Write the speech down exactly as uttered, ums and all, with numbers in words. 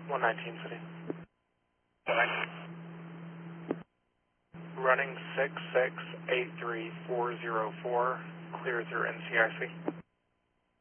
one nineteen City. Running six six eight three four zero four, clear through N C I C.